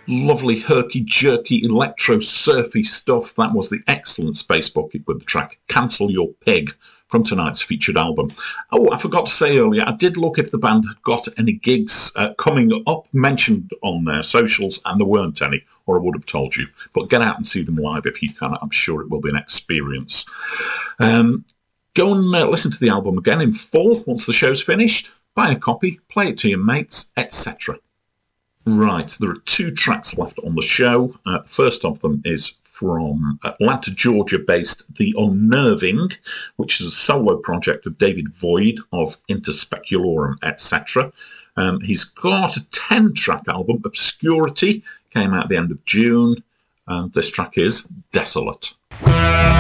Lovely, herky-jerky, electro-surfy stuff. That was the excellent Space Bucket with the track Cancel Your Pig from tonight's featured album. Oh, I forgot to say earlier, I did look if the band had got any gigs coming up, mentioned on their socials, and there weren't any, or I would have told you. But get out and see them live if you can. I'm sure it will be an experience. Go and listen to the album again in full once the show's finished. Buy a copy, play it to your mates, etc. Right, there are 2 tracks left on the show. The first of them is from Atlanta, Georgia-based The Unnerving, which is a solo project of David Void of Interspeculorum, etc. He's got a 10-track album, Obscurity, came out at the end of June, and this track is Desolate.